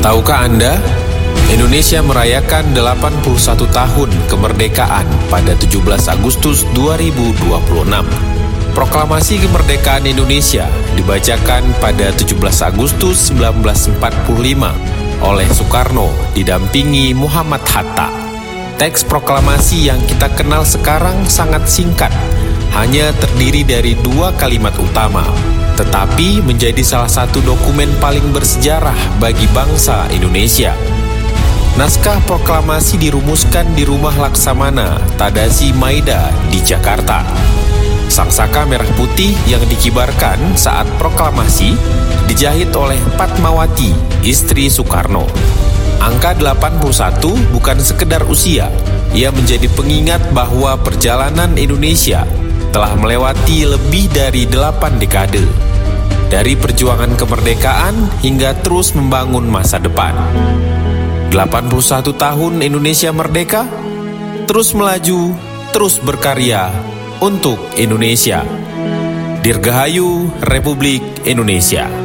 Tahukah Anda, Indonesia merayakan 81 tahun kemerdekaan pada 17 Agustus 2026. Proklamasi kemerdekaan Indonesia dibacakan pada 17 Agustus 1945 oleh Soekarno didampingi Muhammad Hatta. Teks proklamasi yang kita kenal sekarang sangat singkat, hanya terdiri dari 2 kalimat utama, tetapi menjadi salah satu dokumen paling bersejarah bagi bangsa Indonesia. Naskah proklamasi dirumuskan di Rumah Laksamana Tadasi Maida di Jakarta. Sangsaka merah putih yang dikibarkan saat proklamasi dijahit oleh Fatmawati, istri Soekarno. Angka 81 bukan sekedar usia, ia menjadi pengingat bahwa perjalanan Indonesia telah melewati lebih dari 8 dekade. Dari perjuangan kemerdekaan hingga terus membangun masa depan. 81 tahun Indonesia merdeka, terus melaju, terus berkarya untuk Indonesia. Dirgahayu Republik Indonesia.